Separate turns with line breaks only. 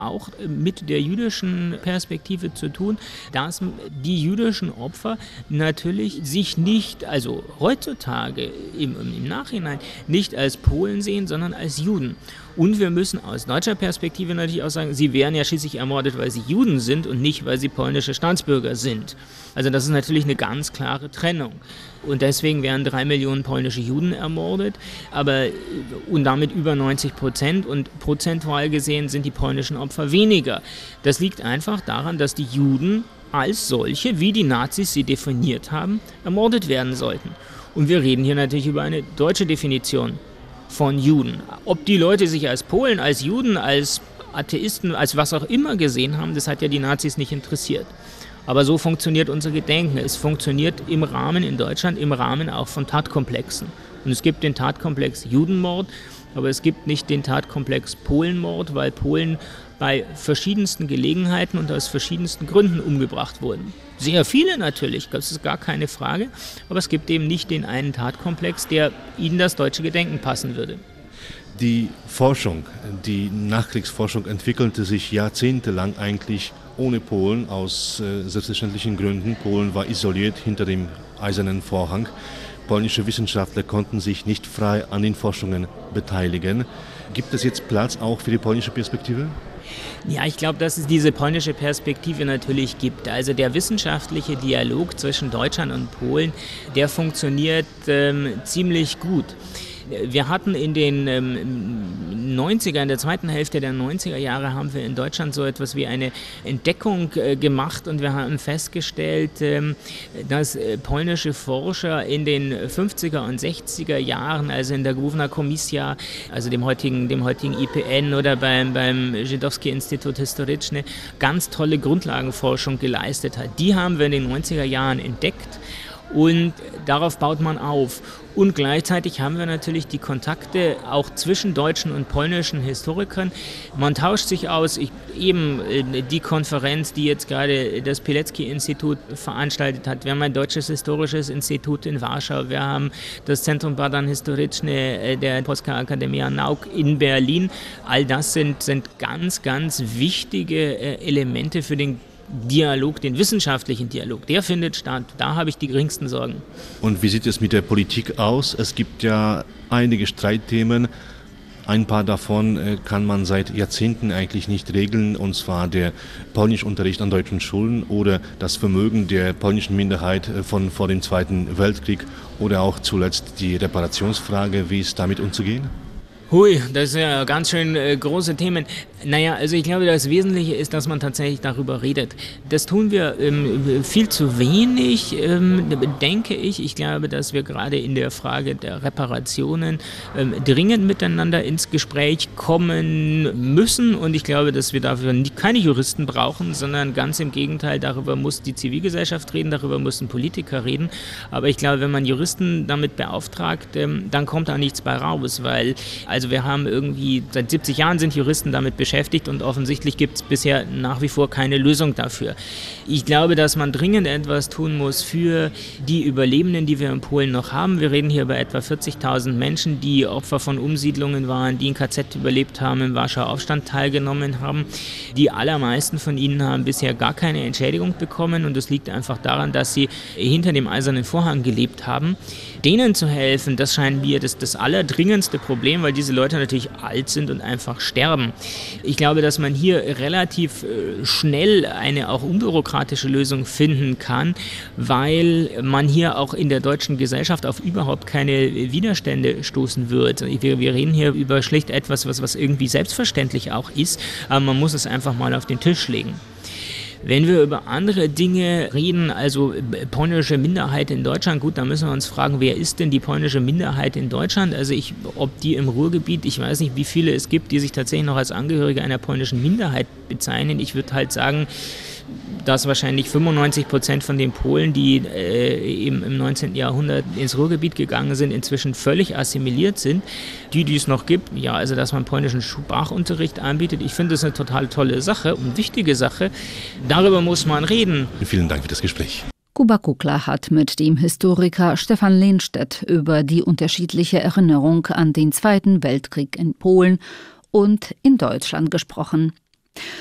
auch mit der jüdischen Perspektive zu tun, dass die jüdischen Opfer natürlich sich nicht, also heutzutage im Nachhinein, nicht als Polen sehen, sondern als Juden. Und wir müssen aus deutscher Perspektive natürlich auch sagen, sie werden ja schließlich ermordet, weil sie Juden sind und nicht, weil sie polnische Staatsbürger sind. Also das ist natürlich eine ganz klare Trennung. Und deswegen werden 3 Millionen polnische Juden ermordet, und damit über 90%. Und prozentual gesehen sind die polnischen Opfer weniger. Das liegt einfach daran, dass die Juden als solche, wie die Nazis sie definiert haben, ermordet werden sollten. Und wir reden hier natürlich über eine deutsche Definition von Juden. Ob die Leute sich als Polen, als Juden, als Atheisten, als was auch immer gesehen haben, das hat ja die Nazis nicht interessiert. Aber so funktioniert unser Gedenken. Es funktioniert im Rahmen in Deutschland, im Rahmen auch von Tatkomplexen. Und es gibt den Tatkomplex Judenmord, aber es gibt nicht den Tatkomplex Polenmord, weil Polen bei verschiedensten Gelegenheiten und aus verschiedensten Gründen umgebracht wurden. Sehr viele natürlich, das ist gar keine Frage, aber es gibt eben nicht den einen Tatkomplex, der in das deutsche Gedenken passen würde.
Die Forschung, die Nachkriegsforschung entwickelte sich jahrzehntelang eigentlich ohne Polen aus selbstverständlichen Gründen. Polen war isoliert hinter dem eisernen Vorhang. Polnische Wissenschaftler konnten sich nicht frei an den Forschungen beteiligen. Gibt es jetzt Platz auch für die polnische Perspektive?
Ja, ich glaube, dass es diese polnische Perspektive natürlich gibt. Also der wissenschaftliche Dialog zwischen Deutschland und Polen, der funktioniert ziemlich gut. Wir hatten in den 90er, in der zweiten Hälfte der 90er Jahre haben wir in Deutschland so etwas wie eine Entdeckung gemacht und wir haben festgestellt, dass polnische Forscher in den 50er und 60er Jahren, also in der Główna Komisja, also dem heutigen IPN oder beim Żydowski-Instytut Historyczny, ganz tolle Grundlagenforschung geleistet hat. Die haben wir in den 90er Jahren entdeckt. Und darauf baut man auf. Und gleichzeitig haben wir natürlich die Kontakte auch zwischen deutschen und polnischen Historikern. Man tauscht sich aus. Die Konferenz, die jetzt gerade das Pilecki-Institut veranstaltet hat. Wir haben ein deutsches historisches Institut in Warschau. Wir haben das Centrum Badań Historycznych der Polska Akademia Nauk in Berlin. All das sind ganz, ganz wichtige Elemente für den Dialog, den wissenschaftlichen Dialog, der findet statt. Da habe ich die geringsten Sorgen.
Und wie sieht es mit der Politik aus? Es gibt ja einige Streitthemen. Ein paar davon kann man seit Jahrzehnten eigentlich nicht regeln, und zwar der Polnischunterricht an deutschen Schulen oder das Vermögen der polnischen Minderheit von vor dem Zweiten Weltkrieg oder auch zuletzt die Reparationsfrage. Wie ist damit umzugehen?
Hui, das sind ja ganz schön große Themen. Naja, also ich glaube, das Wesentliche ist, dass man tatsächlich darüber redet. Das tun wir viel zu wenig, denke ich. Ich glaube, dass wir gerade in der Frage der Reparationen dringend miteinander ins Gespräch kommen müssen. Und ich glaube, dass wir dafür keine Juristen brauchen, sondern ganz im Gegenteil, darüber muss die Zivilgesellschaft reden, darüber müssen Politiker reden. Aber ich glaube, wenn man Juristen damit beauftragt, dann kommt da nichts bei raus, weil also wir haben irgendwie, seit 70 Jahren sind Juristen damit beschäftigt und offensichtlich gibt es bisher nach wie vor keine Lösung dafür. Ich glaube, dass man dringend etwas tun muss für die Überlebenden, die wir in Polen noch haben. Wir reden hier über etwa 40.000 Menschen, die Opfer von Umsiedlungen waren, die in KZ überlebt haben, im Warschauer Aufstand teilgenommen haben. Die allermeisten von ihnen haben bisher gar keine Entschädigung bekommen und das liegt einfach daran, dass sie hinter dem eisernen Vorhang gelebt haben. Denen zu helfen, das scheint mir das allerdringendste Problem, weil diese Leute natürlich alt sind und einfach sterben. Ich glaube, dass man hier relativ schnell eine auch unbürokratische Lösung finden kann, weil man hier auch in der deutschen Gesellschaft auf überhaupt keine Widerstände stoßen wird. Wir reden hier über schlicht etwas, was irgendwie selbstverständlich auch ist, aber man muss es einfach mal auf den Tisch legen. Wenn wir über andere Dinge reden, also polnische Minderheit in Deutschland, gut, da müssen wir uns fragen, wer ist denn die polnische Minderheit in Deutschland? Also ob die im Ruhrgebiet, ich weiß nicht, wie viele es gibt, die sich tatsächlich noch als Angehörige einer polnischen Minderheit bezeichnen. Ich würde halt sagen, dass wahrscheinlich 95% von den Polen, die im 19. Jahrhundert ins Ruhrgebiet gegangen sind, inzwischen völlig assimiliert sind. Die es noch gibt, ja, also dass man polnischen Sprachunterricht anbietet, ich finde das eine total tolle Sache und wichtige Sache. Darüber muss man reden.
Vielen Dank für das Gespräch.
Kuba Kukla hat mit dem Historiker Stefan Lehnstedt über die unterschiedliche Erinnerung an den Zweiten Weltkrieg in Polen und in Deutschland gesprochen.